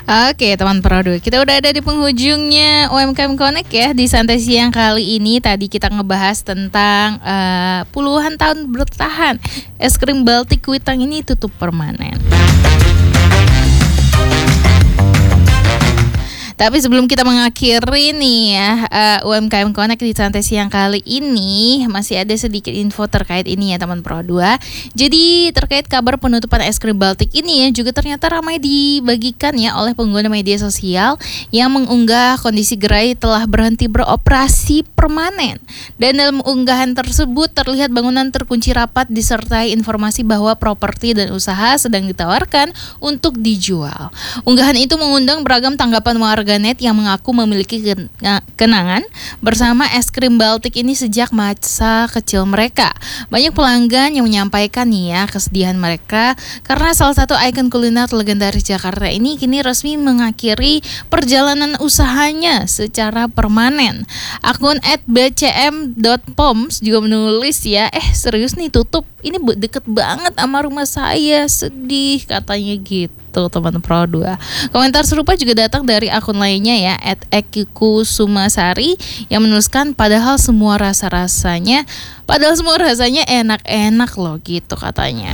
Oke teman Produ, kita udah ada di penghujungnya UMKM Connect ya. Di santai siang kali ini tadi kita ngebahas tentang puluhan tahun bertahan es krim Baltik Kuitang ini tutup permanen. Tapi sebelum kita mengakhiri nih ya UMKM Connect di santai siang kali ini, masih ada sedikit info terkait ini ya teman Pro 2. Jadi terkait kabar penutupan es krim Baltik ini ya, juga ternyata ramai dibagikan ya oleh pengguna media sosial yang mengunggah kondisi gerai telah berhenti beroperasi permanen. Dan dalam unggahan tersebut terlihat bangunan terkunci rapat disertai informasi bahwa properti dan usaha sedang ditawarkan untuk dijual. Unggahan itu mengundang beragam tanggapan warganet yang mengaku memiliki kenangan bersama es krim Baltik ini sejak masa kecil mereka. Banyak pelanggan yang menyampaikan nih ya kesedihan mereka karena salah satu ikon kuliner legendaris Jakarta ini kini resmi mengakhiri perjalanan usahanya secara permanen. Akun @bcm.poms juga menulis ya, serius nih tutup, ini deket banget sama rumah saya, sedih katanya gitu teman Pro 2. Komentar serupa juga datang dari akun lainnya ya @ekiku_sumasari yang menuliskan padahal semua rasanya enak-enak loh gitu katanya.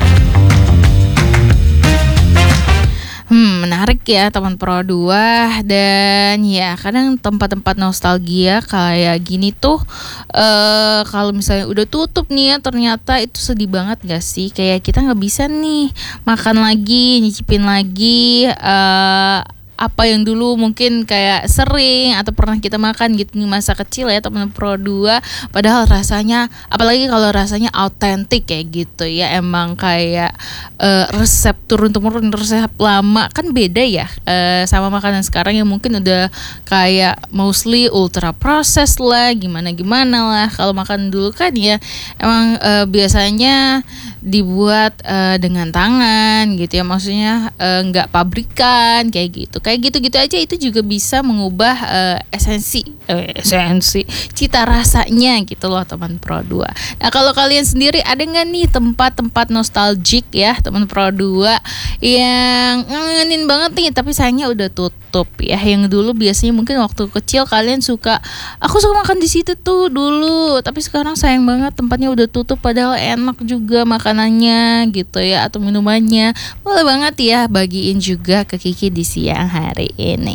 Menarik ya teman Pro 2. Dan ya kadang tempat-tempat nostalgia kayak gini tuh kalau misalnya udah tutup nih ya, ternyata itu sedih banget gak sih? Kayak kita gak bisa nih makan lagi, nyicipin lagi apa yang dulu mungkin kayak sering atau pernah kita makan gitu di masa kecil ya teman Pro 2. Padahal rasanya, apalagi kalau rasanya autentik kayak gitu ya, emang kayak resep turun-temurun, resep lama kan beda ya sama makanan sekarang yang mungkin udah kayak mostly ultra processed lah, gimana lah. Kalau makan dulu kan ya emang biasanya dibuat dengan tangan gitu ya, maksudnya nggak pabrikan kayak gitu aja. Itu juga bisa mengubah esensi cita rasanya gitu loh teman Pro 2. Nah kalau kalian sendiri ada nggak nih tempat-tempat nostalgic ya teman Pro 2 yang ngangenin banget nih tapi sayangnya udah tutup ya, yang dulu biasanya mungkin waktu kecil kalian aku suka makan di situ tuh dulu, tapi sekarang sayang banget tempatnya udah tutup padahal enak juga makanannya gitu ya atau minumannya. Boleh banget ya bagiin juga ke Kiki di siang hari ini.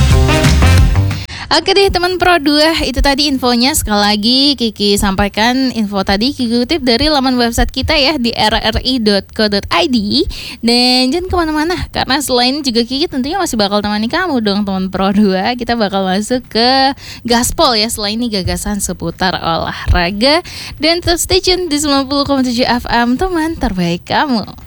Oke deh teman Pro 2, itu tadi infonya. Sekali lagi Kiki sampaikan info tadi Kiki kutip dari laman website kita ya di rri.co.id. Dan jangan kemana-mana karena selain juga Kiki tentunya masih bakal temani kamu dong teman Pro 2. Kita bakal masuk ke Gaspol ya, selain ini gagasan seputar olahraga. Dan tetap stay tune di 90,7 FM teman terbaik kamu.